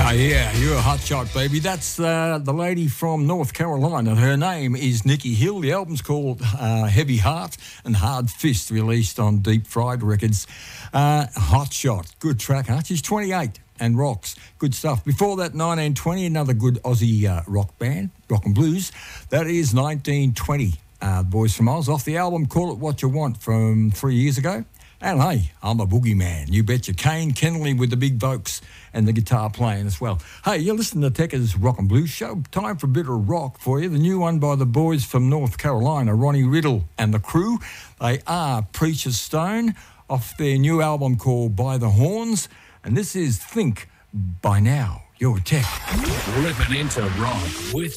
Oh, yeah, you're a hot shot, baby. That's the lady from North Carolina. Her name is Nikki Hill. The album's called Heavy Heart and Hard Fist, released on Deep Fried Records. Hot shot. Good track, huh? She's 28 and rocks. Good stuff. Before that, 1920, another good Aussie rock band, rock and blues. That is 1920, Boys from Oz, off the album Call It What You Want from 3 years ago. And hey, I'm a boogeyman. You betcha. Kane Kennelly with the big Vokes and the guitar playing as well. Hey, you're listening to Tekka's Rock and Blues Show. Time for a bit of rock for you. The new one by the boys from North Carolina, Ronnie Riddle and the crew. They are Preacher Stone off their new album called By the Horns. And this is Think By Now. You're Tech. Ripping into rock with